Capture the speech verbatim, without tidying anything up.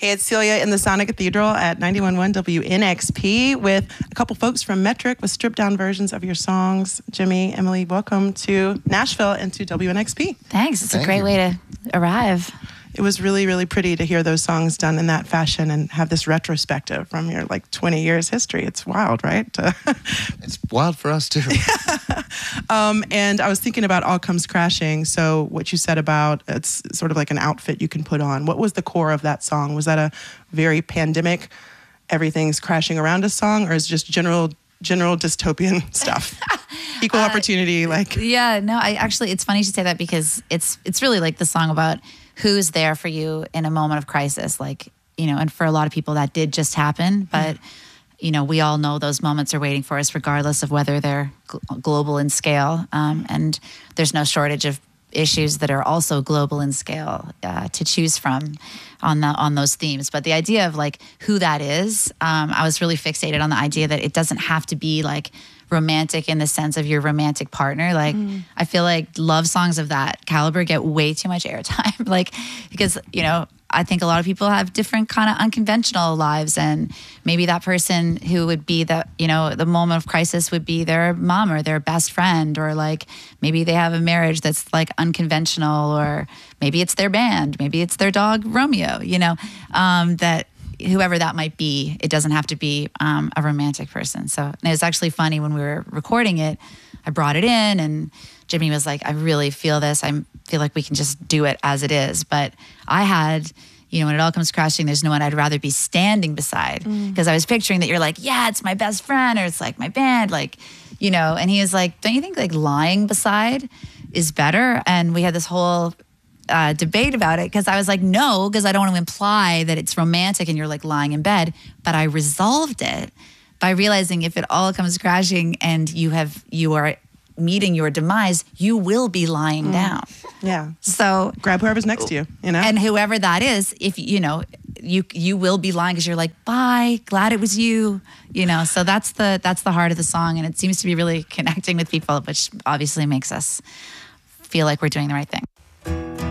Hey, it's Celia in the Sonic Cathedral at ninety-one point one W N X P with a couple folks from Metric with stripped down versions of your songs. Jimmy, Emily, welcome to Nashville and to W N X P. Thanks. It's Thank a great you. way to arrive. It was really, really pretty to hear those songs done in that fashion and have this retrospective from your like twenty years history. It's wild, right? It's wild for us too. um, and I was thinking about All Comes Crashing. So what you said about it's sort of like an outfit you can put on. What was the core of that song? Was that a very pandemic, everything's crashing around us song, or is it just general general dystopian stuff? Equal Uh, opportunity, like Yeah, no, I actually, it's funny you should say that because it's it's really like the song about who's there for you in a moment of crisis. Like, you know, and for a lot of people that did just happen, but, you know, we all know those moments are waiting for us regardless of whether they're gl- global in scale. Um, and there's no shortage of issues that are also global in scale uh, to choose from on the on those themes. But the idea of like who that is, um, I was really fixated on the idea that it doesn't have to be like romantic in the sense of your romantic partner. Like mm. I feel like love songs of that caliber get way too much airtime. Like because, you know, I think a lot of people have different kind of unconventional lives, and maybe that person who would be the, you know, the moment of crisis would be their mom or their best friend, or like maybe they have a marriage that's like unconventional, or maybe it's their band, maybe it's their dog Romeo, you know, um, that whoever that might be, it doesn't have to be um, a romantic person. So and it was actually funny when we were recording it, I brought it in and Jimmy was like, I really feel this. I feel like we can just do it as it is. But I had, you know, when it all comes crashing, there's no one I'd rather be standing beside, because mm. I was picturing that you're like, yeah, it's my best friend, or it's like my band, like, you know, and he was like, don't you think like lying beside is better? And we had this whole uh, debate about it, because I was like, no, because I don't want to imply that it's romantic and you're like lying in bed. But I resolved it by realizing if it all comes crashing and you have, you are meeting your demise, you will be lying mm. down. Yeah. So grab whoever's next to you, you know? And whoever that is, if you know, you you will be lying because you're like, bye, glad it was you, you know. So that's the that's the heart of the song, and it seems to be really connecting with people, which obviously makes us feel like we're doing the right thing.